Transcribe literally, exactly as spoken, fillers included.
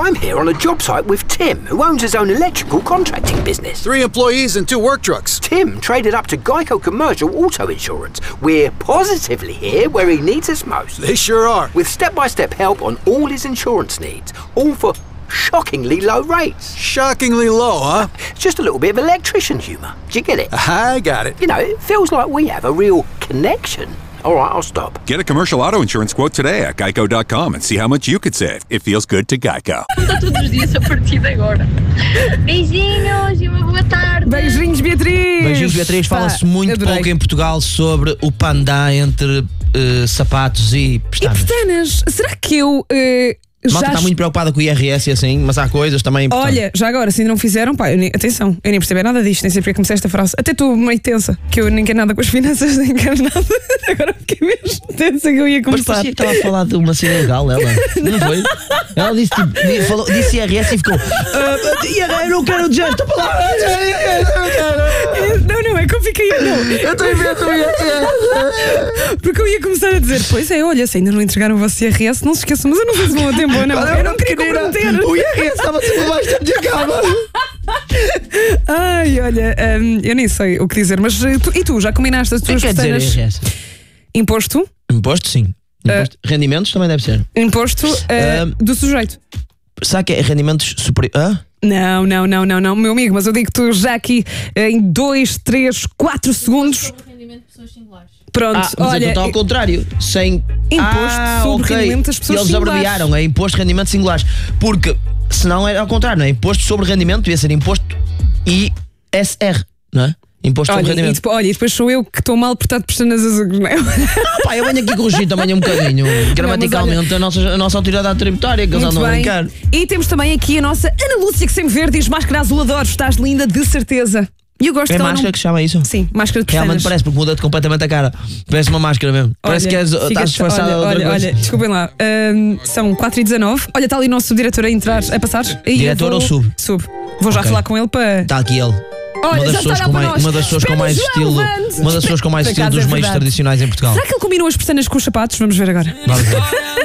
I'm here on a job site with Tim, who owns his own electrical contracting business. Three employees and two work trucks. Tim traded up to Geico Commercial Auto Insurance. We're positively here where he needs us most. They sure are. With step-by-step help on all his insurance needs, all for shockingly low rates. Shockingly low, huh? It's just a little bit of electrician humour. Do you get it? I got it. You know, it feels like we have a real connection. All right, I'll stop. Get a commercial auto insurance quote today at geico dot com and see how much you could save. It feels good to Geico. Todos os dias a partir de agora. Beijinhos e uma boa tarde. Beijinhos, Beatriz. Beijinhos, Beatriz. Fala-se muito adorei. pouco em Portugal sobre o panda entre uh, sapatos e E pestanas. pestanas, será que eu... Uh, A malta já está muito preocupada com o I R S e assim, mas há coisas também importantes. Olha, já agora, se ainda não fizeram, pá, eu nem, atenção, eu nem percebi nada disto, nem sei porque comecei esta frase. Até estou meio tensa, que eu nem quero nada com as finanças, nem quero nada. Agora fiquei mesmo tensa que eu ia Mas começar. parecia que estava a falar de uma cena legal, ela. Não foi? Ela disse, tipo, di- falou, disse I R S e ficou. "Ah, I R S, eu não quero dizer esta palavra. Não, não, é que eu fiquei. Não, Eu estou a ver, estou a ver. porque eu ia começar a dizer, pois é, olha, se ainda não entregaram o vosso I R S, não se esqueçam, mas eu não sei se vão a tempo ou não. Eu não queria comprometer. O I R S estava sempre mais tempo de acabar. Ai, olha, hum, eu nem sei o que dizer, mas uh, tu, e tu, já combinaste as O que tuas quer dizer pestanas? I R S? Imposto? Imposto, sim. Imposto. Rendimentos também deve ser. Imposto uh, Ah. do sujeito. Sabe que é rendimentos superiores? Não, não, não, não, não, meu amigo, mas eu digo tu já aqui em dois, três, quatro segundos. Pronto, Ah, mas olha. então está ao contrário. Sem Imposto ah, sobre ok. rendimento das pessoas E eles singulares. abreviaram, é imposto de rendimentos singulares. Porque senão era ao contrário, não é? Imposto sobre rendimento devia ser imposto I S R, não é? Imposto sobre Olha, e rendimento. depois, olha, e depois sou eu que estou mal portado por pestanas azuis, não é? Pá, eu venho aqui corrigir também um bocadinho, gramaticalmente, a, nossa, a nossa autoridade tributária, que eles Muito andam a bem. brincar. E temos também aqui a nossa Ana Lúcia, que sempre verde, diz máscara azul, adoro, estás linda, de certeza. E eu gosto É que ela máscara não... que se chama isso? Sim, máscara de Realmente pestanas. parece, porque muda-te completamente a cara. Parece uma máscara mesmo. Parece Olha, que és, fica- estás disfarçada olha, de outra olha, coisa. olha, desculpem lá. Ahm, são quatro e dezanove. Olha, está ali o nosso diretor a entrar, a passar. E eu Diretor vou- ou sub? Sub. Vou já Ok. falar com ele para. Está aqui ele. Olha, uma já das pessoas está com lá para mais, nós. uma das pessoas com Espera, mais João estilo, Vande. uma das pessoas com mais Por estilo acaso dos é meios verdade. tradicionais em Portugal. Será que ele combinou as pestanas com os sapatos? Vamos ver agora. Vamos ver.